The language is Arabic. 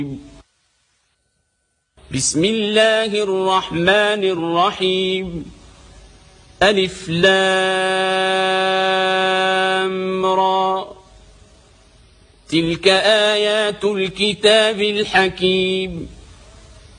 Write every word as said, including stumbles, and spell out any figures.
بسم الله الرحمن الرحيم ألف لام را تلك آيات الكتاب الحكيم